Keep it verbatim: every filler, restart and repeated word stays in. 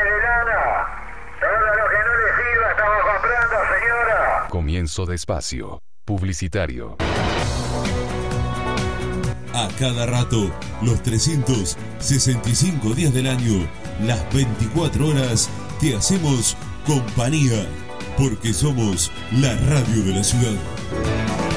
de lana. Todo lo que no le sirva estamos comprando, señora. Comienzo de espacio publicitario. A cada rato, los trescientos sesenta y cinco días del año, las veinticuatro horas, te hacemos compañía, porque somos la radio de la ciudad.